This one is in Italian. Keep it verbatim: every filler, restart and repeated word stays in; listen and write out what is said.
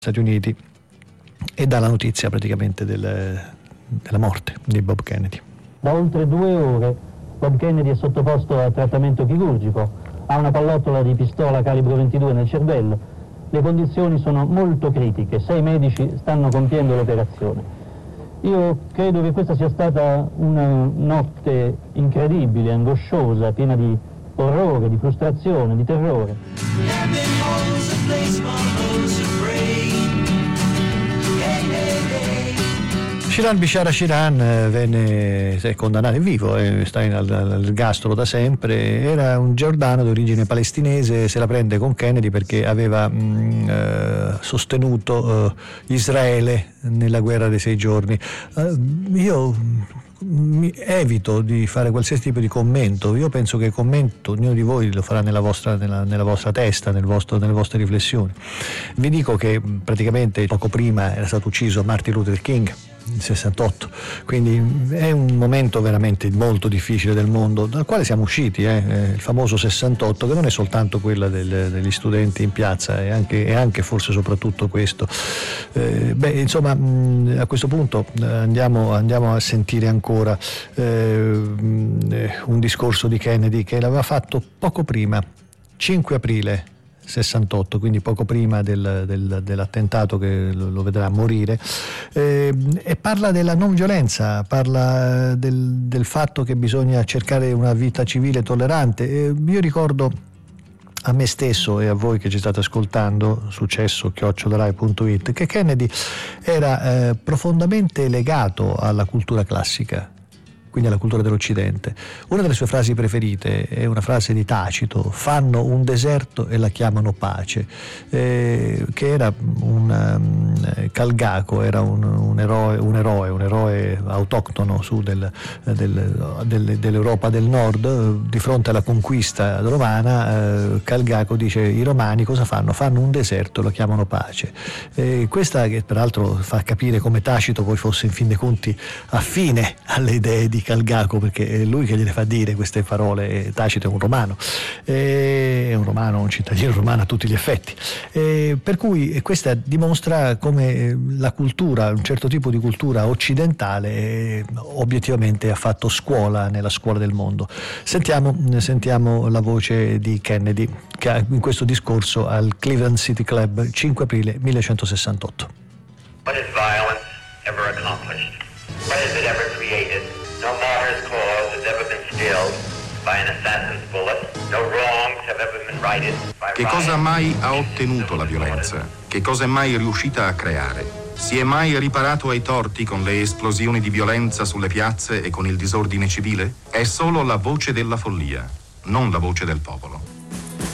Stati Uniti e dà la notizia praticamente del, della morte di Bob Kennedy. Da oltre due ore Bob Kennedy è sottoposto a trattamento chirurgico, ha una pallottola di pistola calibro ventidue nel cervello, le condizioni sono molto critiche, sei medici stanno compiendo l'operazione. Io credo che questa sia stata una notte incredibile, angosciosa, piena di orrore, di frustrazione, di terrore. Shiran Bishara Shiran venne è condannato, è vivo, eh, sta all'ergastolo da sempre, era un giordano d'origine palestinese, se la prende con Kennedy perché aveva mh, eh, sostenuto eh, Israele nella guerra dei sei giorni. Eh, io mi evito di fare qualsiasi tipo di commento, io penso che il commento ognuno di voi lo farà nella vostra, nella, nella vostra testa, nel vostro, nelle vostre riflessioni. Vi dico che praticamente poco prima era stato ucciso Martin Luther King nel sessantotto, quindi è un momento veramente molto difficile del mondo dal quale siamo usciti, eh? Il famoso sessantotto, che non è soltanto quella del, degli studenti in piazza, è anche, è anche forse soprattutto questo. Eh, beh, insomma, mh, a questo punto eh, andiamo, andiamo a sentire ancora eh, un discorso di Kennedy che l'aveva fatto poco prima, cinque aprile sessantotto, quindi poco prima del, del, dell'attentato che lo, lo vedrà morire, eh, e parla della non violenza, parla del, del fatto che bisogna cercare una vita civile tollerante. Eh, io ricordo a me stesso e a voi che ci state ascoltando, successo chiocciola rai punto it, che Kennedy era eh, profondamente legato alla cultura classica, quindi alla cultura dell'Occidente. Una delle sue frasi preferite è una frase di Tacito: fanno un deserto e la chiamano pace, eh, che era un um, Calgaco, era un, un, eroe, un eroe, un eroe autoctono su del, del, del, dell'Europa del Nord. Di fronte alla conquista romana, eh, Calgaco dice: i romani cosa fanno? Fanno un deserto e lo chiamano pace. Eh, questa che peraltro fa capire come Tacito poi fosse in fin dei conti affine alle idee di Calgaco, perché è lui che gliele fa dire queste parole. Tacito è un romano, è un romano, un cittadino romano a tutti gli effetti, e per cui questa dimostra come la cultura, un certo tipo di cultura occidentale, obiettivamente ha fatto scuola nella scuola del mondo. Sentiamo, sentiamo la voce di Kennedy che in questo discorso al Cleveland City Club, cinque aprile millecentosessantotto. What has violence ever accomplished? What has it ever created? No martyr's cause has ever been stilled by an assassin's bullet. No wrongs have ever been righted by Che cosa mai ha ottenuto la violenza? Che cosa è mai riuscita a creare? Si è mai riparato ai torti con le esplosioni di violenza sulle piazze e con il disordine civile? È solo la voce della follia, non la voce del popolo.